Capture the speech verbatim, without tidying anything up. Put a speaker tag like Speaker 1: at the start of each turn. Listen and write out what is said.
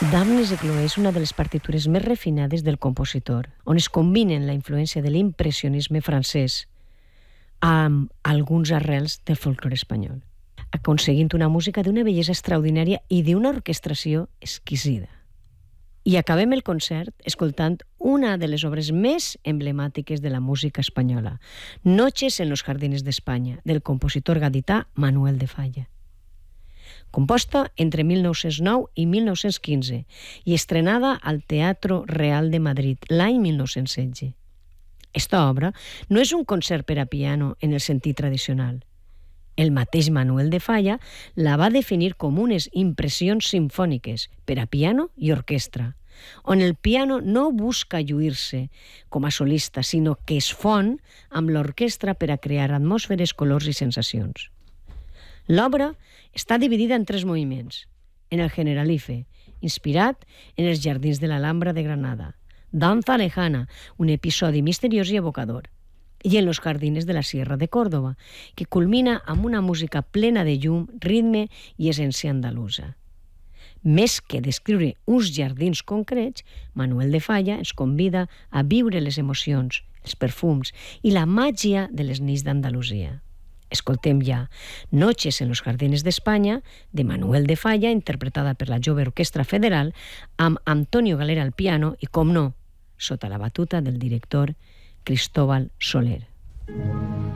Speaker 1: Damnes e Chloé és una de les partitures més refinades del compositor, on es combinen la influència de l'impressionisme francès amb alguns arrels del folklore espanyol, aconseguint una música d'una bellesa extraordinària i d'una orquestració exquisida. I acabem el concert escoltant una de les obres més emblemàtiques de la música espanyola, Noches en los jardines d'Espanya, del compositor gadità Manuel de Falla. Composta entre mil nou-cents nou i mil nou-cents quinze i estrenada al Teatro Real de Madrid l'any mil nou-cents setze. Esta obra no és un concert per a piano en el sentit tradicional. El mateix Manuel de Falla la va definir com unes impressions simfòniques per a piano i orquestra, on el piano no busca lluir-se com a solista, sinó que es fon amb l'orquestra per a crear atmosferes, colors i sensacions. L'obra està dividida en tres moviments. En el Generalife, inspirat en els jardins de l'Alhambra de Granada. Danza lejana, un episodi misteriós i evocador. I en los jardines de la Sierra de Córdoba, que culmina amb una música plena de llum, ritme i essència andalusa. Més que descriure uns jardins concrets, Manuel de Falla ens convida a viure les emocions, els perfums i la màgia de les nits d'Andalusia. Escoltem ja Noches en los jardines d'Espanya, de Manuel de Falla, interpretada per la jove Orquestra Federal, amb Antonio Galera al piano i, com no, sota la batuta del director Cristóbal Soler.